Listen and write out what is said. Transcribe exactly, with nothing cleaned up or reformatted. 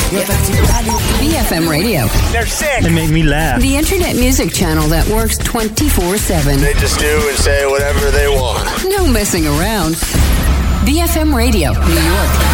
B F M Radio. They're sick. They make me laugh. The internet music channel that works twenty-four seven. They just do and say whatever they want. No messing around. B F M Radio, New York.